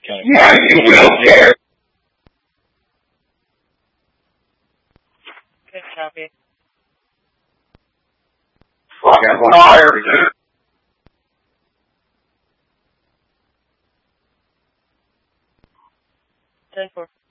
kind of. Yeah, you wheelchair. Good copy. Fucking liars. 10-4.